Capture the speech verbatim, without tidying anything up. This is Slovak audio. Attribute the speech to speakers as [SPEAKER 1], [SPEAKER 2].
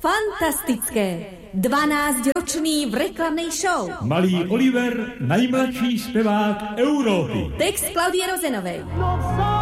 [SPEAKER 1] Fantastické. dvanásťročný v reklamnej show.
[SPEAKER 2] Malý Oliver, najmladší spevák Európy.
[SPEAKER 1] Text Klaudie Rozenovej.